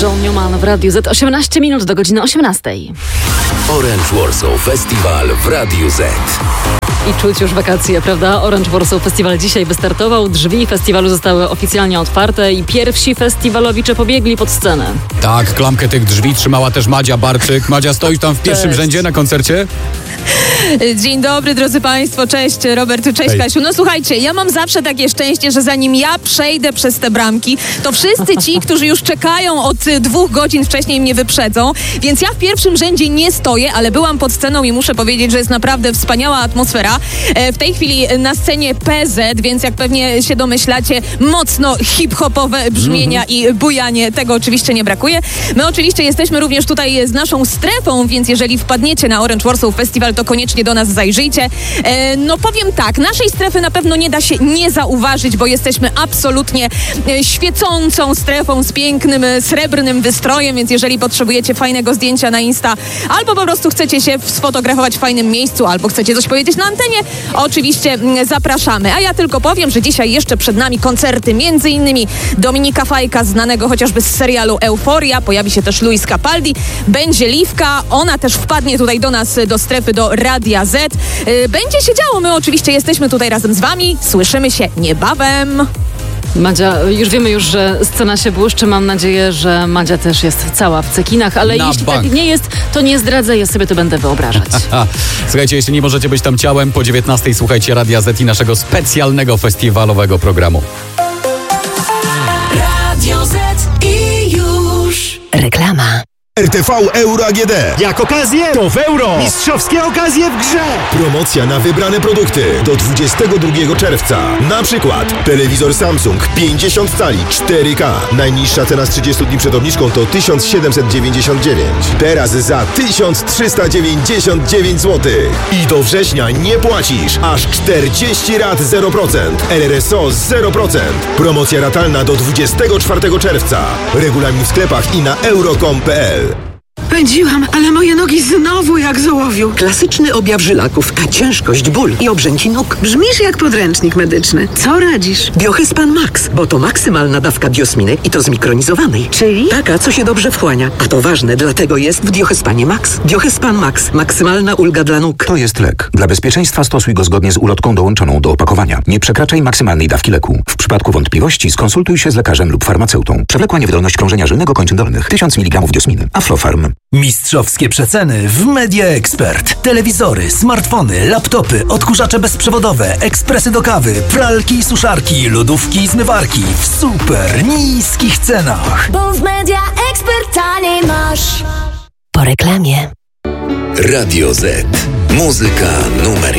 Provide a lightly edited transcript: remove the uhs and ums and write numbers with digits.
John Newman w Radiu Z. 18 minut do godziny 18. Orange Warsaw Festival w Radiu Z. I czuć już wakacje, prawda? Orange Warsaw Festival dzisiaj wystartował. Drzwi festiwalu zostały oficjalnie otwarte i pierwsi festiwalowicze pobiegli pod scenę. Tak, klamkę tych drzwi trzymała też Madzia Barczyk. Madzia, stoisz tam w pierwszym rzędzie na koncercie? Dzień dobry, drodzy Państwo, cześć Robert, cześć Hej. Kasiu. No słuchajcie, ja mam zawsze takie szczęście, że zanim ja przejdę przez te bramki, to wszyscy ci, którzy już czekają od 2 godzin wcześniej mnie wyprzedzą, więc ja w pierwszym rzędzie nie stoję, ale byłam pod sceną i muszę powiedzieć, że jest naprawdę wspaniała atmosfera. W tej chwili na scenie PZ, więc jak pewnie się domyślacie, mocno hip-hopowe brzmienia i bujanie, tego oczywiście nie brakuje. My oczywiście jesteśmy również tutaj z naszą strefą, więc jeżeli wpadniecie na Orange Warsaw Festival, to koniecznie do nas zajrzyjcie. No powiem tak, naszej strefy na pewno nie da się nie zauważyć, bo jesteśmy absolutnie świecącą strefą z pięknym, srebrnym wystrojem, więc jeżeli potrzebujecie fajnego zdjęcia na Insta, albo po prostu chcecie się sfotografować w fajnym miejscu, albo chcecie coś powiedzieć na antenie, oczywiście zapraszamy. A ja tylko powiem, że dzisiaj jeszcze przed nami koncerty, między innymi Dominika Fajka, znanego chociażby z serialu Euforia, pojawi się też Luis Capaldi, będzie Liwka, ona też wpadnie tutaj do nas, do strefy, do Radia Z. Będzie się działo, my oczywiście jesteśmy tutaj razem z wami, słyszymy się niebawem. Madzia, już wiemy, że scena się błyszczy. Mam nadzieję, że Madzia też jest cała w cekinach, ale Na jeśli bank. tak nie jest, to nie zdradzę, ja sobie to będę wyobrażać. Słuchajcie, jeśli nie możecie być tam ciałem, po 19:00 słuchajcie Radia Z i naszego specjalnego festiwalowego programu. Radio Z i już. Reklama. RTV Euro AGD. Jak okazję, to w euro. Mistrzowskie okazje w grze. Promocja na wybrane produkty do 22 czerwca. Na przykład telewizor Samsung 50 cali 4K. Najniższa cena z 30 dni przed obniżką to 1799. Teraz za 1399 zł. I do września nie płacisz. Aż 40 rat 0%. RRSO 0%. Promocja ratalna do 24 czerwca. Regulamin w sklepach i na euro.com.pl. Pędziłam, ale moje nogi znowu jak z ołowiu. Klasyczny objaw żylaków, ciężkość, ból i obrzęki nóg. Brzmisz jak podręcznik medyczny. Co radzisz? Biohyspan Max, bo to maksymalna dawka biosminy i to zmikronizowanej. Czyli? Taka, co się dobrze wchłania. A to ważne, dlatego jest w Biohyspanie Max. Biohyspan Max. Maksymalna ulga dla nóg. To jest lek. Dla bezpieczeństwa stosuj go zgodnie z ulotką dołączoną do opakowania. Nie przekraczaj maksymalnej dawki leku. W przypadku wątpliwości skonsultuj się z lekarzem lub farmaceutą. Przewlekła niewydolność krążenia żylnego kończyn dolnych. 1000 mg diosminy. Aflofarm. Mistrzowskie przeceny w Media Expert. Telewizory, smartfony, laptopy, odkurzacze bezprzewodowe, ekspresy do kawy, pralki i suszarki, lodówki i zmywarki w super niskich cenach. Bo w Media Expert taniej masz. Po reklamie. Radio Z. Muzyka numer